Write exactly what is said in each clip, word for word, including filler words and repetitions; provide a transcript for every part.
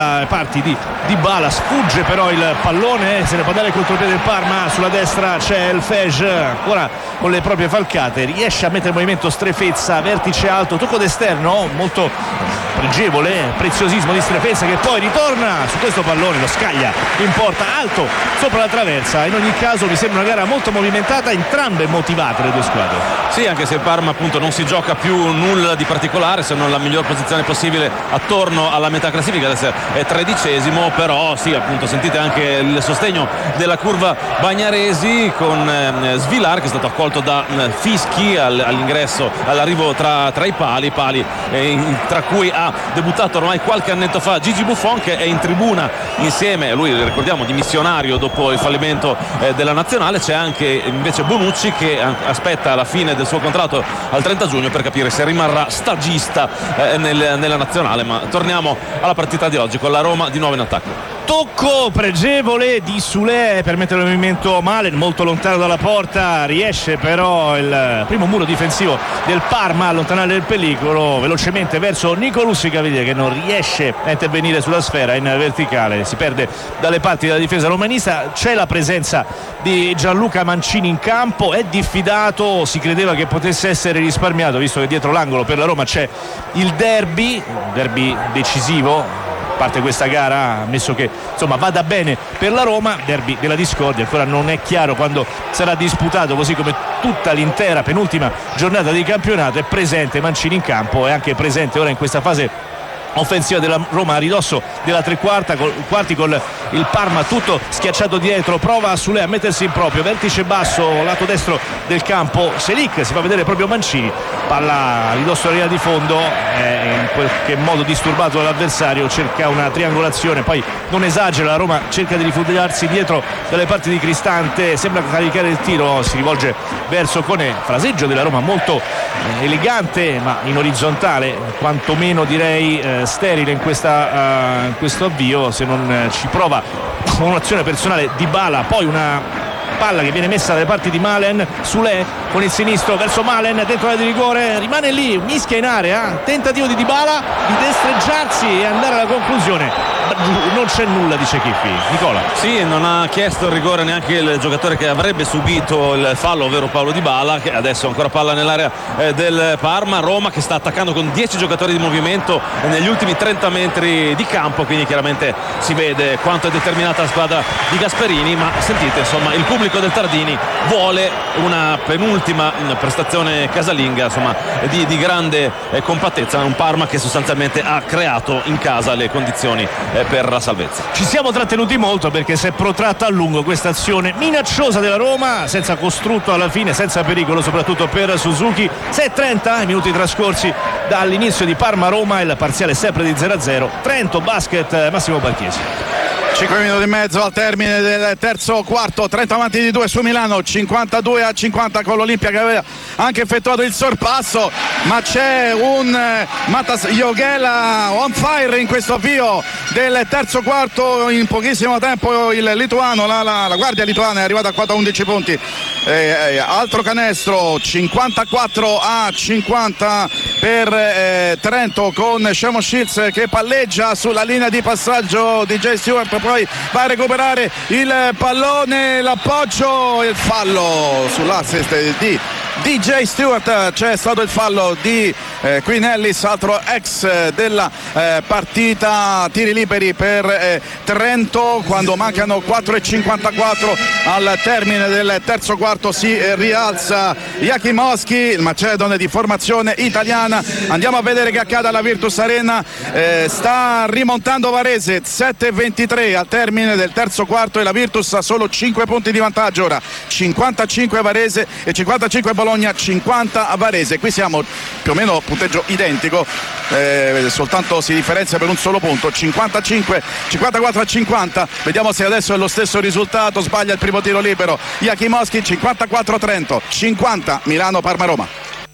parti di Dybala, sfugge però il pallone, se ne può andare il contropiede del Parma. Sulla destra c'è il Fej, ancora con le proprie falcate, riesce a mettere in movimento Strefezza, vertice alto, tocco d'esterno molto pregevole, preziosismo di Strefezza che poi ritorna su questo pallone, lo scaglia in porta alto sopra la traversa. In ogni caso mi sembra una gara molto movimentata, entrambe motivate le due squadre. Sì, anche se il Parma appunto non si gioca più nulla di particolare, se non la miglior posizione possibile attorno alla metà classifica, adesso è tredicesimo, però sì, appunto sentite anche il sostegno della curva bagnaresi con eh, Svilar che è stato accolto da eh, fischi all, all'ingresso, all'arrivo tra, tra i pali, pali eh, in, tra cui ha debuttato ormai qualche annetto fa Gigi Buffon, che è in tribuna insieme, lui ricordiamo dimissionario dopo il fallimento eh, della nazionale. C'è anche invece Bonucci che aspetta la fine del suo contratto al trenta giugno per capire se rimarrà stagista eh, nel, nella nazionale. Ma torniamo alla partita di oggi con la Roma di nuovo in attacco. Tocco pregevole di Soulé per mettere il movimento Malen molto lontano dalla porta, riesce però il primo muro difensivo del Parma a allontanare il pericolo velocemente verso Nicolussi Caviglia che non riesce a intervenire sulla sfera in verticale, si perde dalle parti della difesa romanista. C'è la presenza di Gianluca Mancini in campo, è diffidato, si credeva che potesse essere risparmiato visto che dietro l'angolo per la Roma c'è il derby, un derby decisivo. Parte questa gara, ammesso che insomma vada bene per la Roma, derby della discordia, ancora non è chiaro quando sarà disputato, così come tutta l'intera penultima giornata di campionato. È presente Mancini in campo, è anche presente ora in questa fase offensiva della Roma a ridosso della tre quarta, col, quarti con il Parma tutto schiacciato dietro. Prova Soulé a mettersi in proprio, vertice basso lato destro del campo, Selic, si fa vedere proprio Mancini, palla a ridosso della linea di fondo, eh, in qualche modo disturbato dall'avversario, cerca una triangolazione, poi non esagera, la Roma cerca di rifugiarsi dietro dalle parti di Cristante, sembra caricare il tiro, si rivolge verso Koné, fraseggio della Roma molto eh, elegante ma in orizzontale, quantomeno direi eh, sterile in, questa, uh, in questo avvio, se non uh, ci prova con un'azione personale Dybala. Poi una palla che viene messa dalle parti di Malen, Soulé con il sinistro verso Malen dentro l'area di rigore, rimane lì, mischia in area, tentativo di Dybala di destreggiarsi e andare alla conclusione. Non c'è nulla, dice Chiffi. Nicola. Sì, non ha chiesto il rigore neanche il giocatore che avrebbe subito il fallo, ovvero Paulo Dybala, che adesso ancora palla nell'area eh, del Parma. Roma che sta attaccando con dieci giocatori di movimento negli ultimi trenta metri di campo, quindi chiaramente si vede quanto è determinata la squadra di Gasperini. Ma sentite, insomma, il pubblico del Tardini vuole una penultima prestazione casalinga, insomma, di, di grande eh, compattezza. Un Parma che sostanzialmente ha creato in casa le condizioni eh, per la salvezza. Ci siamo trattenuti molto perché si è protratta a lungo questa azione minacciosa della Roma, senza costrutto alla fine, senza pericolo soprattutto per Suzuki. sei e trenta i minuti trascorsi dall'inizio di Parma-Roma, il parziale sempre di zero a zero. Trento Basket, Massimo Barchiesi. cinque minuti e mezzo al termine del terzo quarto, Trento avanti di due su Milano, cinquantadue a cinquanta con l'Olimpia che aveva anche effettuato il sorpasso, ma c'è un eh, Matas Joghela on fire in questo avvio del terzo quarto. In pochissimo tempo il lituano, la, la, la guardia lituana è arrivata a quota undici punti, eh, eh, altro canestro, cinquantaquattro a cinquanta per eh, Trento, con Shemo Shields che palleggia sulla linea di passaggio di Jay Stewart, poi va a recuperare il pallone, l'appoggio, il fallo sull'assist di D J Stewart. C'è stato il fallo di eh, Queen Ellis, altro ex della eh, partita. Tiri liberi per eh, Trento quando mancano quattro e cinquantaquattro al termine del terzo quarto. Si eh, rialza Jakimowski, il macedone di formazione italiana. Andiamo a vedere che accade alla Virtus Arena. Eh, sta rimontando Varese, sette e ventitré al termine del terzo quarto e la Virtus ha solo cinque punti di vantaggio ora, cinquantacinque Varese e cinquantacinque Bologna, cinquanta a Varese. Qui siamo più o meno punteggio identico, eh, soltanto si differenzia per un solo punto, cinquantacinque cinquantaquattro a cinquanta. Vediamo se adesso è lo stesso risultato. Sbaglia il primo tiro libero Jakimowski. Cinquantaquattro Trento, cinquanta Milano Parma Roma.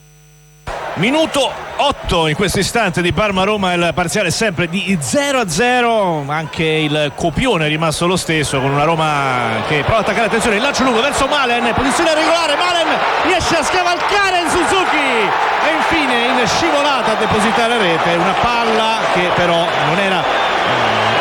Minuto otto in questo istante di Parma-Roma, il parziale sempre di zero a zero, anche il copione è rimasto lo stesso, con una Roma che prova a attaccare, attenzione, il lancio lungo verso Malen, posizione regolare, Malen riesce a scavalcare il Suzuki e infine in scivolata a depositare a rete, una palla che però non era